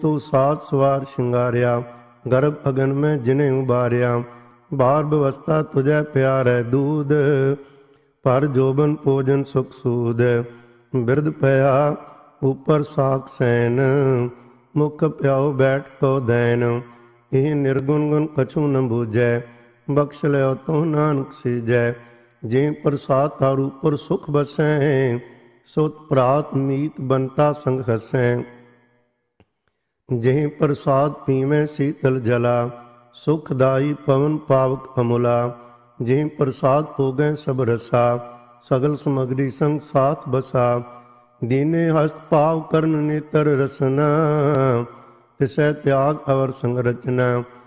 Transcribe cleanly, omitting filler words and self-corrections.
ਤੂੰ ਸਾਤ ਸਵਾਰ ਸ਼ਿੰਗਾਰਿਆ, ਗਰਭ ਅਗਨ ਮੈਂ ਜਿਨੇ ਉਬਾਰਿਆ। ਬਾਰ ਬਵਸਥਾ ਤੁਝੈ ਪਿਆਰੈ ਦੂਧ, ਪਰ ਜੋਬਨ ਭੋਜਨ ਸੁਖ ਸੂਦ। ਬਿਰਧ ਪਿਆ ਉਪਰ ਸਾਖ ਸੈਨ, ਮੁਖ ਪਿਆਉ ਬੈਠ ਕੋ ਦੈਨ। ਇਹ ਨਿਰਗੁਣ ਗੁਣ ਕਛੂ ਨ ਬੂਝੈ, ਬਖਸ਼ ਲਿਓ ਤੋ ਨਾਨਕ ਸੀਜੈ। ਜੇ ਪ੍ਰਸਾਦ ਤਾਰੂ ਉਪਰ ਸੁਖ ਬਸੈ, ਸੋ ਪ੍ਰਾਤ ਮੀਤ ਬੰਤਾ ਸੰਗ ਹਸੈ। ਜੇ ਪ੍ਰਸਾਦ ਪੀਵੈ ਸੀਤਲ ਜਲਾ, ਸੁਖਦਾਈ ਪਵਨ ਪਾਵਕ ਅਮੁਲਾ। ਜੇ ਪ੍ਰਸਾਦ ਭੋਗੈ ਸਭ ਰਸਾ, ਸਗਲ ਸਮਗਰੀ ਸੰਗ ਸਾਥ ਬਸਾ। ਦੀਨੇ ਹਸਤ ਭਾਵ ਕਰਨ ਨੇਤਰ ਰਸਨਾ, ਤਿਸੈ ਤਿਆਗ ਅਵਰ ਸੰਗ ਰਚਨਾ।